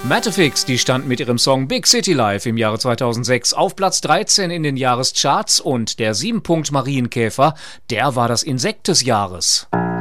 Matterfix, die stand mit ihrem Song Big City Life im Jahre 2006 auf Platz 13 in den Jahrescharts und der 7-Punkt Marienkäfer, der war das Insekt des Jahres.